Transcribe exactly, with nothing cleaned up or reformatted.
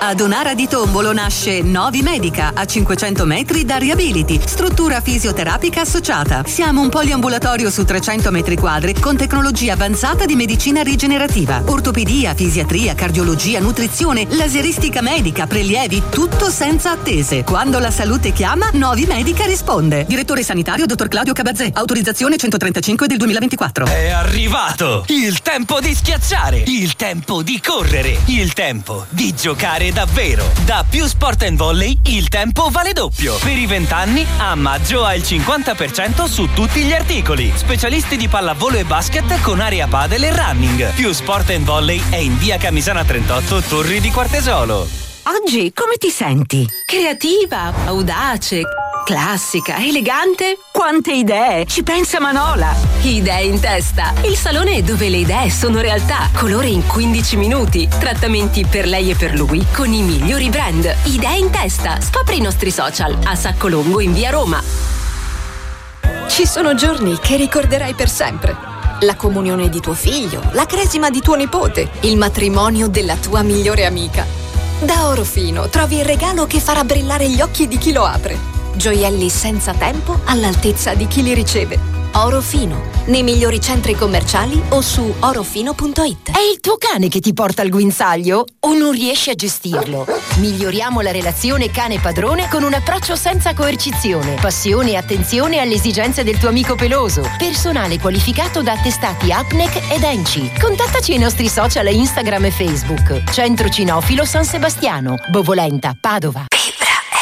Ad Onara di Tombolo nasce Novi Medica, a cinquecento metri da Reability, struttura fisioterapica associata. Siamo un poliambulatorio su trecento metri quadri con tecnologia avanzata di medicina rigenerativa, ortopedia, fisiatria, cardiologia, nutrizione, laseristica medica, prelievi, tutto senza attese. Quando la salute chiama, Novi Medica risponde. Direttore sanitario dottor Claudio Cabazzè, autorizzazione centotrentacinque del duemilaventiquattro. È arrivato il tempo di schiacciare, il tempo di correre, il tempo di giocare davvero. Da Più Sport and Volley il tempo vale doppio. Per i vent'anni a maggio hai il cinquanta per cento su tutti gli articoli. Specialisti di pallavolo e basket con area padel e running. Più Sport and Volley è in via Camisana trentotto, Torri di Quartesolo. Oggi come ti senti? Creativa, audace, classica, elegante? Quante idee! Ci pensa Manola! Idee in testa! Il salone dove le idee sono realtà. Colore in quindici minuti. Trattamenti per lei e per lui con i migliori brand. Idee in testa! Scopri i nostri social a Sacco Longo in via Roma. Ci sono giorni che ricorderai per sempre. La comunione di tuo figlio, la cresima di tuo nipote, il matrimonio della tua migliore amica. Da Orofino trovi il regalo che farà brillare gli occhi di chi lo apre. Gioielli senza tempo all'altezza di chi li riceve. Orofino, nei migliori centri commerciali o su orofino punto it. È il tuo cane che ti porta al guinzaglio o non riesci a gestirlo? Miglioriamo la relazione cane-padrone con un approccio senza coercizione, passione e attenzione alle esigenze del tuo amico peloso. Personale qualificato da attestati A P N E C ed E N C I. Contattaci ai nostri social Instagram e Facebook. Centro Cinofilo San Sebastiano, Bovolenta, Padova.